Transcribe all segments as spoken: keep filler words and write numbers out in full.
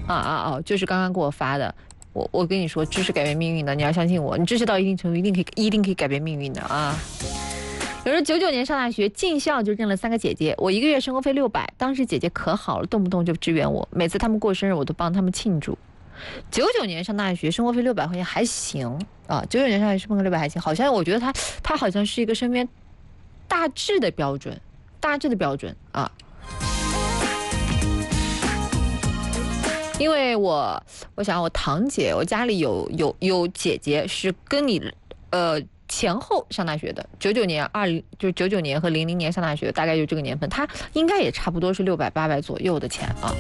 啊啊啊！就是刚刚给我发的。我我跟你说，知识改变命运的，你要相信我，你知识到一定程度，一定可以一定可以改变命运的啊。有人九九年上大学，进校就认了三个姐姐，我一个月生活费六百，当时姐姐可好了，动不动就支援我，每次他们过生日我都帮他们庆祝。九九年上大学，生活费六百块钱还行啊，九九年上大学生活费六百还行，好像我觉得他他好像是一个身边大致的标准，大致的标准啊。因为我我想我堂姐，我家里有有有姐姐是跟你呃前后上大学的，九九年二零就九九年和零零年上大学，大概就这个年份，她应该也差不多是六百八百左右的钱啊。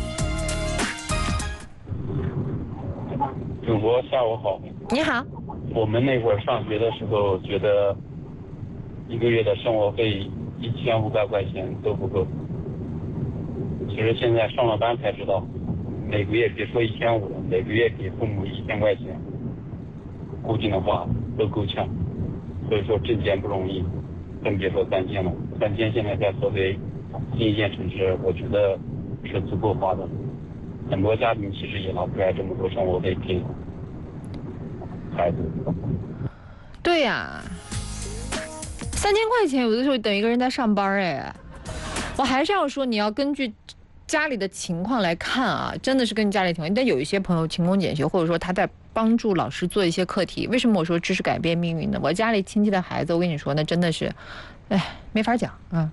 主播下午好。 你好。 我们那会儿上学的时候，觉得一个月的生活费一千五百块钱都不够。其实现在上了班才知道。每个月别说一千五了，每个月给父母一千块钱，固定的话都够呛。所以说挣钱不容易，更别说三千了。三千现在在合肥新一线城市，我觉得是足够花的。很多家庭其实也拿不出来这么多生活费给孩子。 对呀、啊，三千块钱有的时候等一个人在上班哎。我还是要说，你要根据家里的情况来看啊，真的是跟家里情况。但有一些朋友勤工俭学，或者说他在帮助老师做一些课题。为什么我说知识改变命运呢？我家里亲戚的孩子，我跟你说，那真的是，哎，没法讲啊。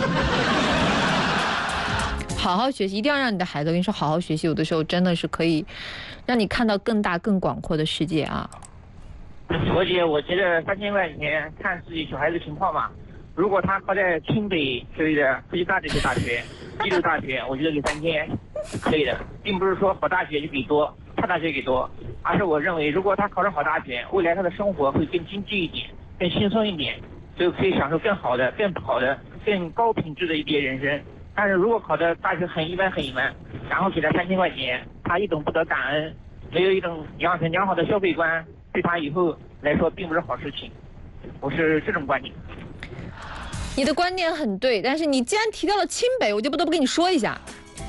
好好学习，一定要让你的孩子，我跟你说，好好学习，有的时候真的是可以让你看到更大、更广阔的世界啊。 我姐，我觉得三千块钱看自己小孩子情况嘛。如果他考在清北之类的科技大这些大学、一流大学，我觉得给三千是可以的，并不是说好大学就给多，差大学给多，而是我认为，如果他考上好大学，未来他的生活会更经济一点，更轻松一点，就可以享受更好的、更好的、更高品质的一些人生。但是如果考的大学很一般很一般，然后给他三千块钱，他一种不得感恩，没有一种养成良好的消费观，对他以后来说并不是好事情。我是这种观点。 你的观点很对，但是你既然提到了清北，我就不得不跟你说一下。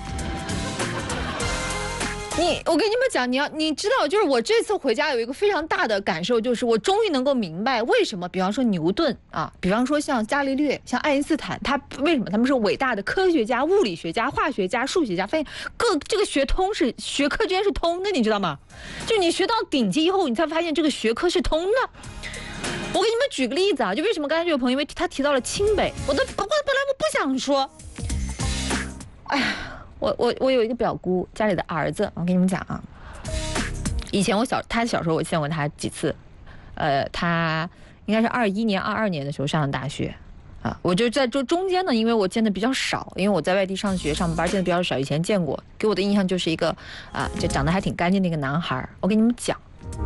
你，我跟你们讲，你要你知道，就是我这次回家有一个非常大的感受，就是我终于能够明白为什么，比方说牛顿啊，比方说像伽利略、像爱因斯坦，他为什么他们是伟大的科学家、物理学家、化学家、数学家，发现各这个学通是学科之间是通的，你知道吗？就你学到顶级以后，你才发现这个学科是通的。我给你们举个例子啊，就为什么刚才这位朋友，因为他提到了清北，我的我本来我不想说，哎呀，我我我有一个表姑家里的儿子，我跟你们讲啊，以前我小他小时候我见过他几次，呃，他应该是二一年、二二年的时候上的大学，啊，我就在这中间呢，因为我见的比较少，因为我在外地上学上班见的比较少，以前见过，给我的印象就是一个啊，就长得还挺干净的一个男孩。我跟你们讲。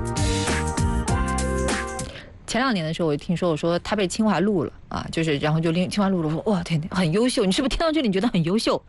前两年的时候，我听说我说他被清华录了啊，就是然后就拎清华录了，我说哇天，很优秀。你是不是听到这里你觉得很优秀？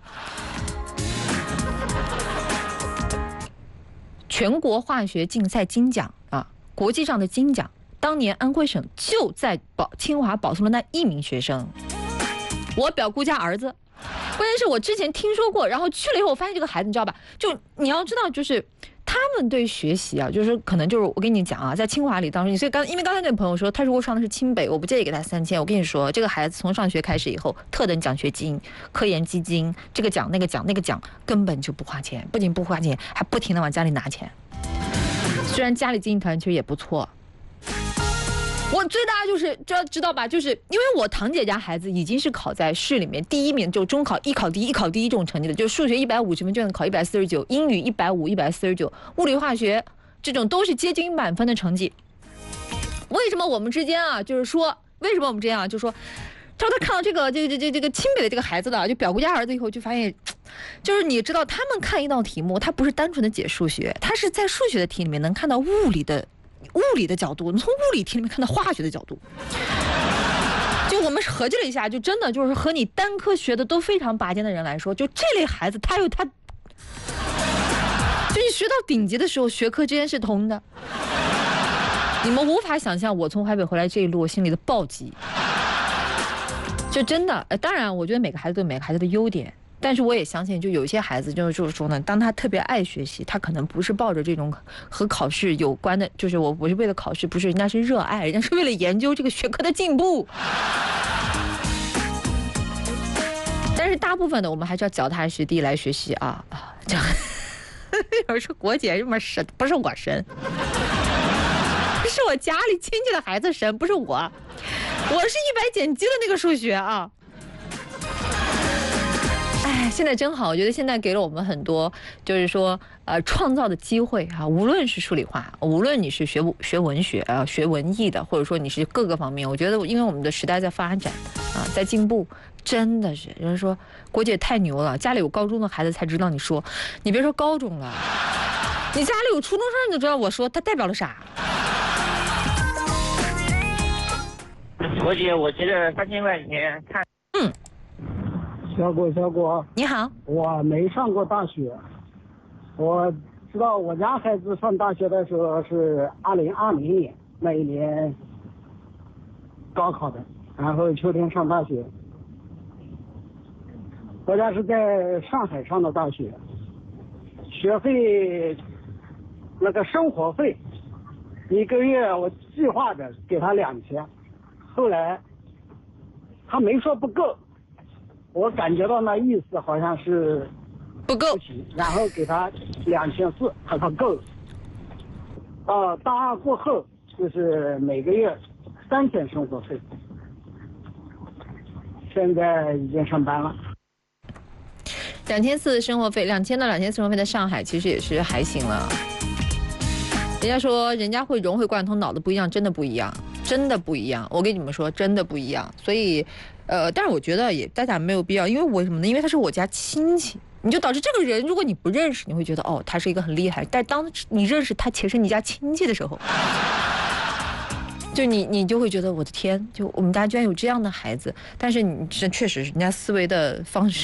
全国化学竞赛金奖啊，国际上的金奖，当年安徽省就在保清华保送了那一名学生，我表姑家儿子。关键是我之前听说过，然后去了以后，我发现这个孩子，你知道吧？就你要知道，就是他们对学习啊，就是可能就是我跟你讲啊，在清华里当时，所以刚因为刚才那个朋友说，他如果上的是清北，我不介意给他三千。我跟你说，这个孩子从上学开始以后，特等奖学金、科研基金，这个奖那个奖那个奖根本就不花钱，不仅不花钱，还不停的往家里拿钱。虽然家里经济条件其实也不错。我最大就是就要知道吧，就是因为我堂姐家孩子已经是考在市里面第一名，就中考一考第一、一考第一这种成绩的，就数学一百五十分就能考一百四十九，英语一百五、一百四十九，物理化学这种都是接近满分的成绩。为什么我们之间啊，就是说为什么我们这样，就是说，他说他看到这个这个这这这个清北的这个孩子的，就表姑家儿子以后，就发现，就是你知道他们看一道题目，他不是单纯的解数学，他是在数学的题里面能看到物理的。物理的角度，从物理题里面看到化学的角度，就我们合计了一下，就真的就是和你单科学的都非常拔尖的人来说，就这类孩子，他有他，就你学到顶级的时候，学科之间是通的。你们无法想象我从淮北回来这一路我心里的暴击，就真的，呃，当然，我觉得每个孩子都有每个孩子的优点， 但是我也相信，就有些孩子就是就是说呢，当他特别爱学习，他可能不是抱着这种和考试有关的，就是我不是为了考试，不是，人家是热爱，人家是为了研究这个学科的进步。但是大部分的我们还是要脚踏实地来学习啊啊！这样，有人说国姐这么神，不是我神，是我家里亲戚的孩子神，不是我，我是一百减基的那个数学啊。哎，现在真好，我觉得现在给了我们很多，就是说，呃，创造的机会哈、啊。无论是数理化，无论你是学学文学啊、学文艺的，或者说你是各个方面，我觉得，因为我们的时代在发展啊，在进步，真的是有人说国姐太牛了，家里有高中的孩子才知道你说，你别说高中了，你家里有初中生你就知道我说它代表了啥。 国姐，我觉得三千块钱看， 嗯。 小果，小果， 你好。 我没上过大学，我知道我家孩子上大学的时候是二零二零年那一年高考的，然后秋天上大学。我家是在上海上的大学，学费那个生活费一个月我计划着给他两千，后来他没说不够。我感觉到那意思好像是不够， 然后给他两千四，他说够。到大二过后就是每个月三千生活费，现在已经上班了。 两千四生活费，两千到两千四生活费在上海其实也是还行了。人家说人家会融会贯通，脑子不一样，真的不一样，真的不一样。我跟你们说，真的不一样。所以。呃，但是我觉得也大家没有必要，因为为什么呢？因为他是我家亲戚，你就导致这个人，如果你不认识，你会觉得哦，他是一个很厉害。但当你认识他且是你家亲戚的时候，就你你就会觉得我的天，就我们家居然有这样的孩子。但是你这确实人家思维的方式，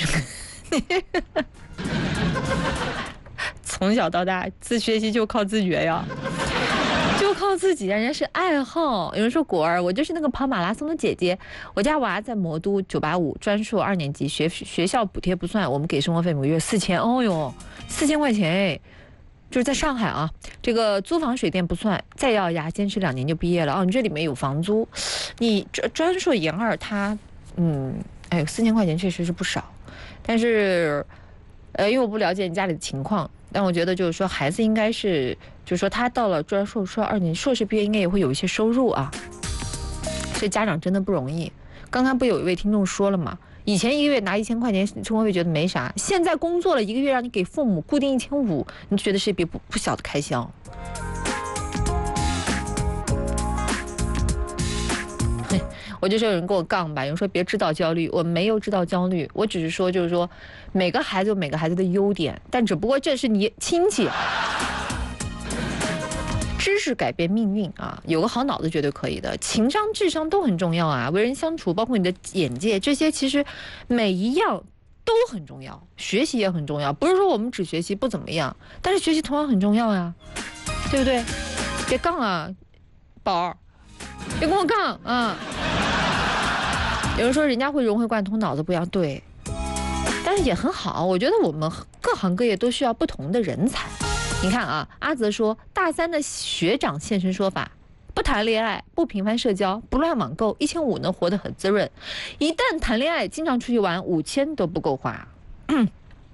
从小到大自学习就靠自觉呀。就靠自己，人家是爱好。有人说果儿，我就是那个跑马拉松的姐姐。我家娃在魔都九八五专硕二年级，学学校补贴不算，我们给生活费每个月四千。哦哟，四千块钱哎，就是在上海啊。这个租房水电不算，再咬牙坚持两年就毕业了。哦，你这里面有房租，你专专硕研二他，嗯，哎呦，四千块钱确实是不少，但是，呃，因为我不了解你家里的情况。但我觉得就是说，孩子应该是，就是说他到了专硕硕二年，硕士毕业应该也会有一些收入啊。所以家长真的不容易。刚刚不有一位听众说了嘛，以前一个月拿一千块钱生活费觉得没啥，现在工作了一个月让你给父母固定一千五，你觉得是一笔不不小的开销。我就说有人跟我杠吧，有人说别制造焦虑，我没有制造焦虑，我只是说就是说每个孩子有每个孩子的优点，但只不过这是你亲戚。知识改变命运啊，有个好脑子绝对可以的，情商智商都很重要啊，为人相处包括你的眼界，这些其实每一样都很重要，学习也很重要，不是说我们只学习不怎么样，但是学习同样很重要呀，对不对？别杠啊，宝儿，别跟我杠啊。有人说人家会融会贯通，脑子不一样，对，但是也很好。我觉得我们各行各业都需要不同的人才。你看啊，阿泽说大三的学长现身说法，不谈恋爱，不频繁社交，不乱网购，一千五能活得很滋润。一旦谈恋爱，经常出去玩，五千都不够花。嗯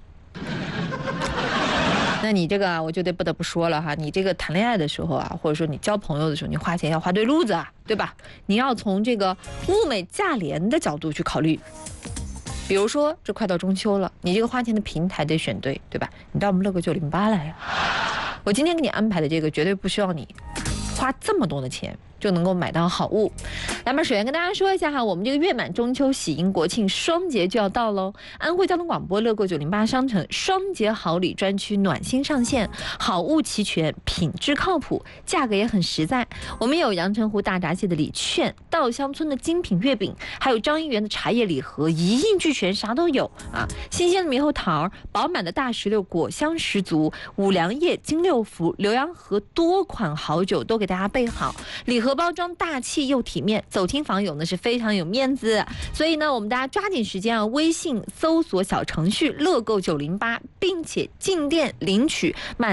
那你这个我就得不得不说了哈，你这个谈恋爱的时候啊，或者说你交朋友的时候，你花钱要花对路子啊，对吧？你要从这个物美价廉的角度去考虑。比如说这快到中秋了，你这个花钱的平台得选对，对吧？你到我们乐购九零八来呀，我今天给你安排的这个绝对不需要你花这么多的钱就能够买到好物。那么首先跟大家说一下哈，我们这个月满中秋喜迎国庆双节就要到喽。安徽交通广播乐购九零八商城双节好礼专区暖心上线，好物齐全，品质靠谱，价格也很实在。我们有阳澄湖大闸蟹的礼券，稻香村的精品月饼，还有张一元的茶叶礼盒，一应俱全，啥都有啊！新鲜的猕猴桃，饱满的大石榴，果香十足，五粮液、金六福、浏阳河多款好酒都给大家备好，礼盒包装大气又体面， 走亲访友呢是非常有面子，所以呢，我们大家抓紧时间啊，微信搜索小程序乐购九零八，并且进店领取满